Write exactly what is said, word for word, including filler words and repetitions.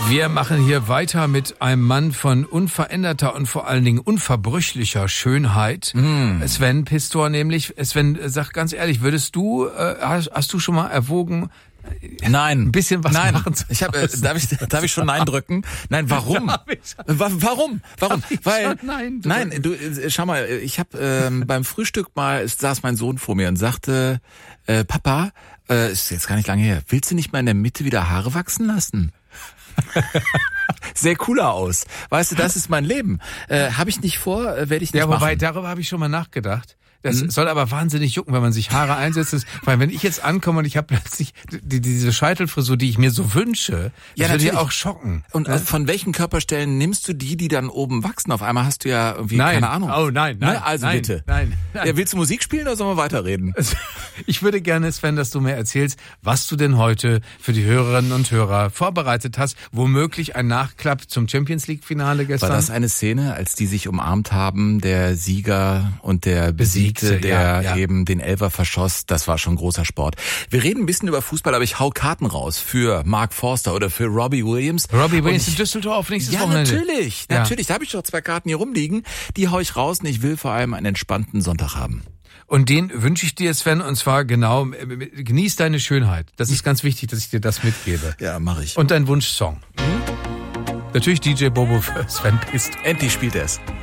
Wir machen hier weiter mit einem Mann von unveränderter und vor allen Dingen unverbrüchlicher Schönheit. Mm. Sven Pistor nämlich. Sven, sag ganz ehrlich, würdest du, äh, hast, hast du schon mal erwogen, Nein. ein bisschen was Nein. machen zu ich hab, äh, darf ich darf ich schon Nein drücken? Nein, warum? Wa- warum? Warum? Weil Nein, nein, du äh, schau mal, ich habe ähm, beim Frühstück mal saß mein Sohn vor mir und sagte, äh, Papa, äh, ist jetzt gar nicht lange her, willst du nicht mal in der Mitte wieder Haare wachsen lassen? Sehr cooler aus. Weißt du, das ist mein Leben. Äh, habe ich nicht vor, äh, werde ich nicht ja, wobei, machen. darüber habe ich schon mal nachgedacht. Das Mhm. soll aber wahnsinnig jucken, wenn man sich Haare einsetzt. Das, weil wenn ich jetzt ankomme und ich habe plötzlich die, diese Scheitelfrisur, die ich mir so wünsche, Ja, das würde ja natürlich. auch schocken. Und ne? von welchen Körperstellen nimmst du die, die dann oben wachsen? Auf einmal hast du ja irgendwie, Nein. keine Ahnung. Oh nein, nein. Ne? Also nein, bitte. Nein, nein. Ja, willst du Musik spielen oder sollen wir weiterreden? Ich würde gerne, Sven, dass du mir erzählst, was du denn heute für die Hörerinnen und Hörer vorbereitet hast. Womöglich ein Nachklapp zum Champions League Finale gestern. War das eine Szene, als die sich umarmt haben, der Sieger und der Besiegte, Besiegte, der ja, ja. eben den Elfer verschoss? Das war schon großer Sport. Wir reden ein bisschen über Fußball, aber ich hau Karten raus für Mark Forster oder für Robbie Williams. Robbie Williams Und in Düsseldorf nächstes Ja, Wochenende. natürlich, Ja. natürlich. Da habe ich doch zwei Karten hier rumliegen. Die hau ich raus und ich will vor allem einen entspannten Sonntag haben. Und den wünsche ich dir, Sven, und zwar genau, äh, genieß deine Schönheit. Das ist ganz wichtig, dass ich dir das mitgebe. Ja, mache ich. Und dein Wunschsong. Natürlich D J Bobo für Sven Pistor. Endlich spielt er es.